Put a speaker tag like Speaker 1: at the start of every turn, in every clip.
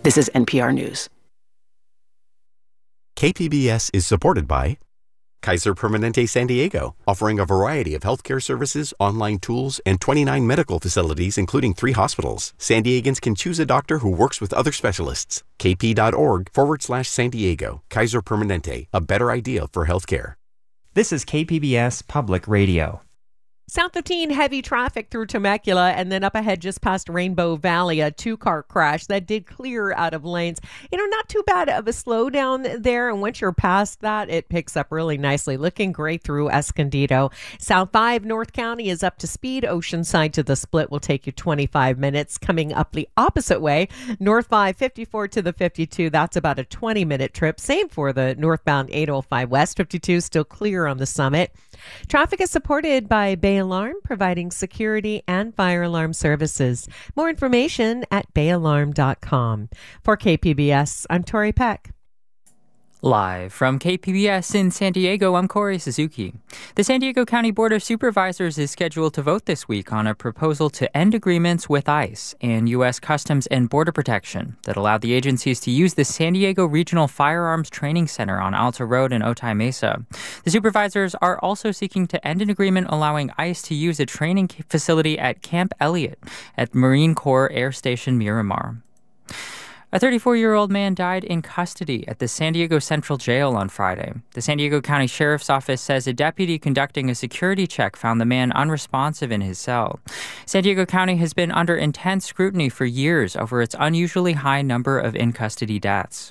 Speaker 1: This is NPR News.
Speaker 2: KPBS is supported by Kaiser Permanente San Diego, offering a variety of healthcare services, online tools, and 29 medical facilities, including 3 hospitals. San Diegans can choose a doctor who works with other specialists. kp.org/San Diego. Kaiser Permanente, a better idea for healthcare.
Speaker 3: This is KPBS Public Radio.
Speaker 4: South of Teen, heavy traffic through Temecula, and then up ahead just past Rainbow Valley, a 2-car crash that did clear out of lanes. Not too bad of a slowdown there, and once you're past that, it picks up really nicely. Looking great through Escondido. South 5 North County is up to speed. Oceanside to the Split will take you 25 minutes. Coming up the opposite way, North 5, 54 to the 52, that's about a 20-minute trip. Same for the northbound 805 West, 52 still clear on the Summit. Traffic is supported by Bay Alarm, providing security and fire alarm services. More information at bayalarm.com. For KPBS, I'm Tori Peck.
Speaker 5: Live from KPBS in San Diego, I'm Corey Suzuki. The San Diego County Board of Supervisors is scheduled to vote this week on a proposal to end agreements with ICE and U.S. Customs and Border Protection that allow the agencies to use the San Diego Regional Firearms Training Center on Alta Road in Otay Mesa. The supervisors are also seeking to end an agreement allowing ICE to use a training facility at Camp Elliott at Marine Corps Air Station Miramar. A 34-year-old man died in custody at the San Diego Central Jail on Friday. The San Diego County Sheriff's Office says a deputy conducting a security check found the man unresponsive in his cell. San Diego County has been under intense scrutiny for years over its unusually high number of in-custody deaths.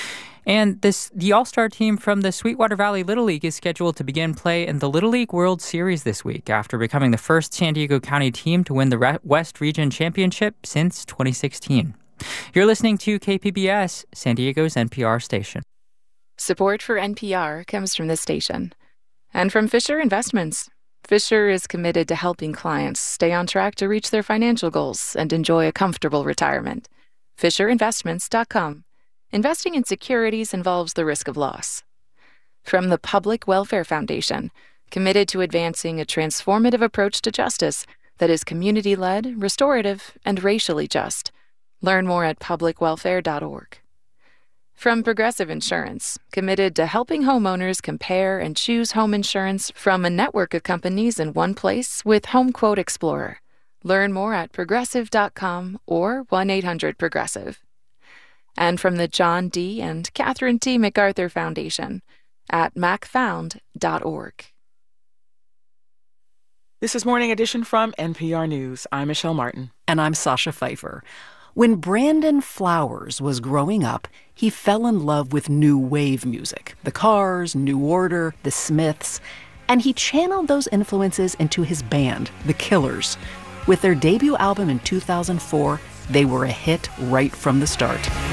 Speaker 5: And the All-Star team from the Sweetwater Valley Little League is scheduled to begin play in the Little League World Series this week after becoming the first San Diego County team to win the West Region Championship since 2016. You're listening to KPBS, San Diego's NPR station.
Speaker 6: Support for NPR comes from this station and from Fisher Investments. Fisher is committed to helping clients stay on track to reach their financial goals and enjoy a comfortable retirement. FisherInvestments.com. Investing in securities involves the risk of loss. From the Public Welfare Foundation, committed to advancing a transformative approach to justice that is community-led, restorative, and racially just. Learn more at publicwelfare.org. From Progressive Insurance, committed to helping homeowners compare and choose home insurance from a network of companies in one place with HomeQuote Explorer. Learn more at progressive.com or 1-800-PROGRESSIVE. And from the John D. and Catherine T. MacArthur Foundation at macfound.org.
Speaker 7: This is Morning Edition from NPR News. I'm Michelle Martin.
Speaker 1: And I'm Sasha Pfeiffer. When Brandon Flowers was growing up, he fell in love with new wave music. The Cars, New Order, The Smiths. And he channeled those influences into his band, The Killers. With their debut album in 2004, they were a hit right from the start.